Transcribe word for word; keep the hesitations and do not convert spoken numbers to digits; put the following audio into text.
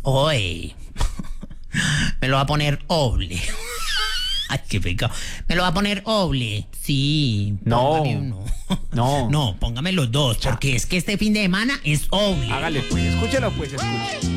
Oye, me lo va a poner oble. Ay, qué pecado. Me lo va a poner oble. Sí. No. Póngame uno. No. No, póngame los dos, porque es que este fin de semana es oble. Hágale pues, escúchelo pues, escúchelo.